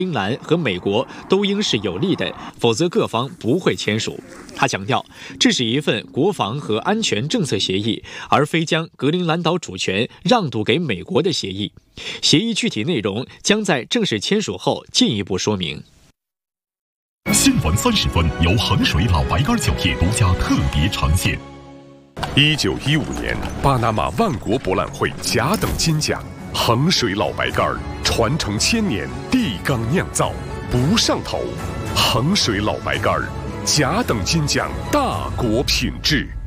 英兰和美国都应是有利的，否则各方不会签署。他强调，这是一份国防和安全政策协议，而非将格陵兰岛主权让渡给美国的协议。协议具体内容将在正式签署后进一步说明。 新闻30分由衡水老白干酒业独家特别呈现。1915年，巴拿马万国博览会甲等金奖，衡水老白干传承1000年，地缸酿造，不上头。衡水老白干，甲等金奖，大国品质。